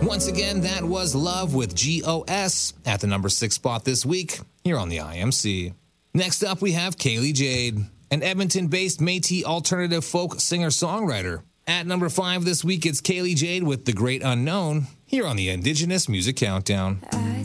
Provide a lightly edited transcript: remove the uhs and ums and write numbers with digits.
Once again, that was Love with GOS at the number 6 spot this week here on the IMC. Next up, we have Kaylee Jade, an Edmonton-based Métis alternative folk singer-songwriter. At number 5 this week, it's Kaylee Jade with The Great Unknown here on the Indigenous Music Countdown.